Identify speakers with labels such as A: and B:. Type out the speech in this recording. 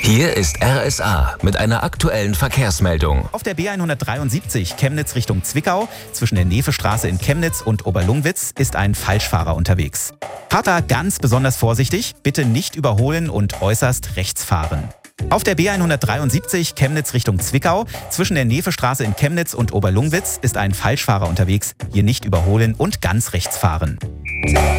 A: Hier ist RSA mit einer aktuellen Verkehrsmeldung.
B: Auf der B173 Chemnitz Richtung Zwickau zwischen der Nefestraße in Chemnitz und Oberlungwitz ist ein Falschfahrer unterwegs. Fahrt da ganz besonders vorsichtig, bitte nicht überholen und äußerst rechts fahren. Auf der B173 Chemnitz Richtung Zwickau zwischen der Nefestraße in Chemnitz und Oberlungwitz ist ein Falschfahrer unterwegs, hier nicht überholen und ganz rechts fahren.